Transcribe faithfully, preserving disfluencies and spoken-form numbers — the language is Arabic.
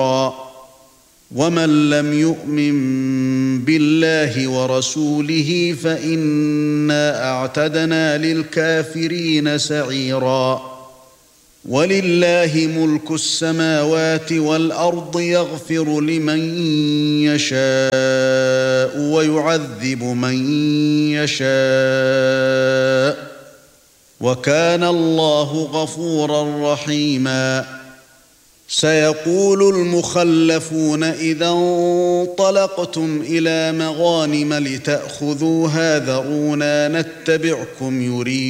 ومن لم يؤمن بالله ورسوله فإنا أعتدنا للكافرين سعيرا ولله ملك السماوات والأرض يغفر لمن يشاء ويعذب من يشاء وكان الله غفورا رحيما سيقول المخلفون إذا انطلقتم إلى مغانم لتأخذوها ذرونا نتبعكم يريدون